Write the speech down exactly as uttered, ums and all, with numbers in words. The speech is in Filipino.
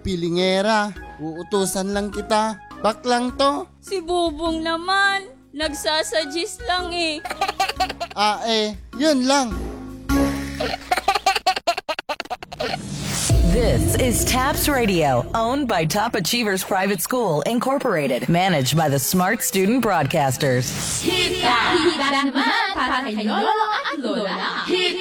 pilingera. Uutusan lang kita. Baklang to. Si Bubong naman, nagsasuggest lang eh. Ah eh, yun lang. This is TAPS Radio, owned by Top Achievers Private School, Incorporated, managed by the Smart Student Broadcasters. Hita! Hita naman para kay Lolo at Lola.